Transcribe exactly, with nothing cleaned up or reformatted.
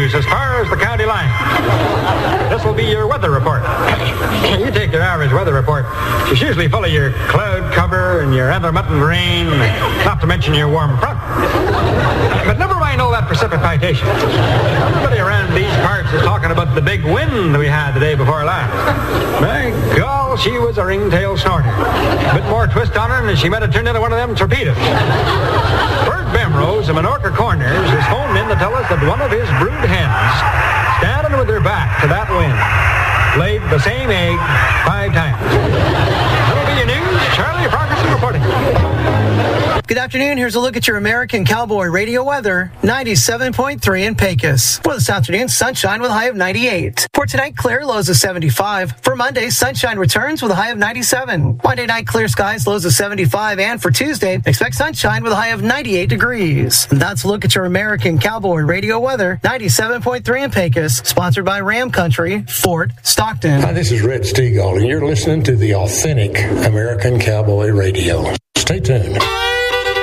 news as far as the county line. This will be your weather report. You take your average weather report. It's usually full of your cloud cover and your intermittent rain, not to mention your warm front. But never mind all that precipitation. Everybody around these parts is talking about the big wind we had the day before last. My God, she was a ringtail snorter. A bit more twist on her and she might have turned into one of them torpedoes. Bert Bemrose of Menorca Corners has phoned in to tell us that one of his brood hens, standing with her back to that wind, laid the same egg five times. That'll be your news. Charlie Ferguson reporting. Good afternoon. Here's a look at your American Cowboy Radio weather. ninety-seven point three in Pecos. For this afternoon, sunshine with a high of ninety-eight. For tonight, clear, lows of seventy-five. For Monday, sunshine returns with a high of ninety-seven. Monday night, clear skies, lows of seventy-five. And for Tuesday, expect sunshine with a high of ninety-eight degrees. And that's a look at your American Cowboy Radio weather. ninety-seven point three in Pecos. Sponsored by Ram Country, Fort Stockton. Hi, this is Red Stegall, and you're listening to the authentic American Cowboy Radio. Stay tuned.